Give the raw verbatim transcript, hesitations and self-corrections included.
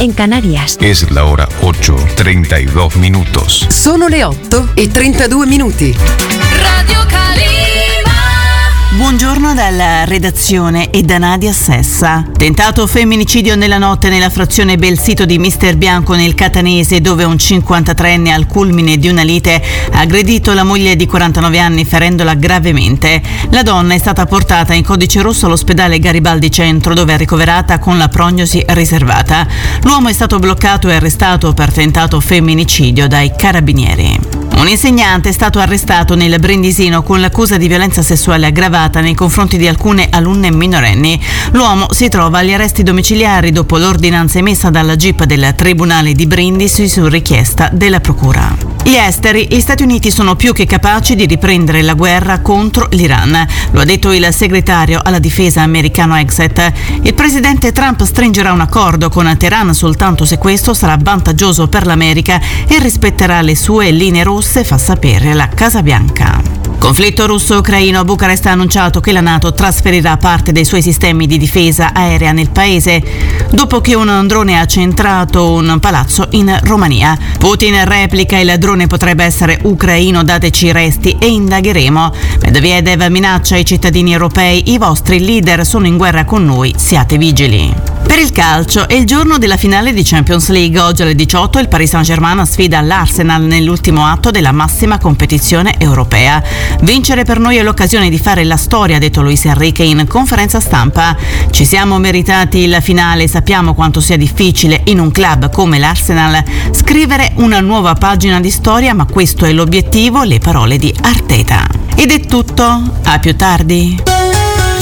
en Canarias. Es la hora ocho, treinta y dos minutos. Sono le otto e trentadue minuti. Radio Calima. Buongiorno dalla redazione e da Nadia Sessa. Tentato femminicidio nella notte nella frazione Belsito di Mister Bianco nel Catanese, dove un cinquantatreenne al culmine di una lite ha aggredito la moglie di quarantanove anni ferendola gravemente. La donna è stata portata in codice rosso all'ospedale Garibaldi Centro, dove è ricoverata con la prognosi riservata. L'uomo è stato bloccato e arrestato per tentato femminicidio dai carabinieri. Un insegnante è stato arrestato nel Brindisino con l'accusa di violenza sessuale aggravata nei confronti di alcune alunne minorenni. L'uomo si trova agli arresti domiciliari dopo l'ordinanza emessa dalla G I P del Tribunale di Brindisi su richiesta della Procura. Gli esteri, gli Stati Uniti sono più che capaci di riprendere la guerra contro l'Iran. Lo ha detto il segretario alla difesa americano Exet. Il presidente Trump stringerà un accordo con Teheran soltanto se questo sarà vantaggioso per l'America e rispetterà le sue linee rosse, fa sapere la Casa Bianca. Conflitto russo-ucraino. Bucarest ha annunciato che la NATO trasferirà parte dei suoi sistemi di difesa aerea nel paese dopo che un drone ha centrato un palazzo in Romania. Putin replica: il drone potrebbe essere ucraino, dateci i resti e indagheremo. Medvedev minaccia i cittadini europei: i vostri leader sono in guerra con noi, siate vigili. Per il calcio è il giorno della finale di Champions League. Oggi alle diciotto il Paris Saint-Germain sfida l'Arsenal nell'ultimo atto della massima competizione europea. Vincere per noi è l'occasione di fare la storia, ha detto Luis Enrique in conferenza stampa. Ci siamo meritati la finale, sappiamo quanto sia difficile in un club come l'Arsenal scrivere una nuova pagina di storia, ma questo è l'obiettivo, le parole di Arteta. Ed è tutto, a più tardi.